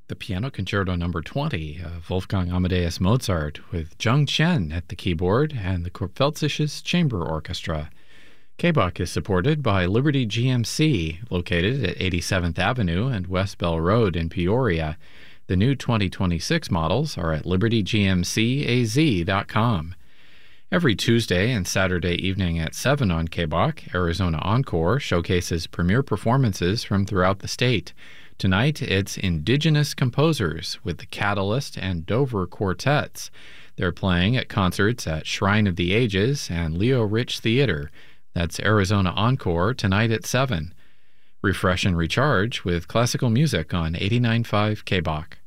The Piano Concerto Number 20 of Wolfgang Amadeus Mozart with Zheng Chen at the keyboard and the Kurpfeldzisches Chamber Orchestra. KBOC is supported by Liberty GMC, located at 87th Avenue and West Bell Road in Peoria. The new 2026 models are at libertygmcaz.com. Every Tuesday and Saturday evening at 7 on KBOC, Arizona Encore showcases premier performances from throughout the state. Tonight, it's Indigenous Composers with the Catalyst and Dover Quartets. They're playing at concerts at Shrine of the Ages and Leo Rich Theater. That's Arizona Encore tonight at 7. Refresh and recharge with classical music on 89.5 KBOC.